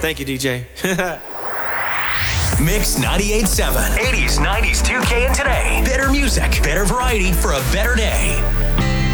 Thank you, DJ. Mix 98.7. 80s, 90s, 2K, and today. Better music, better variety for a better day.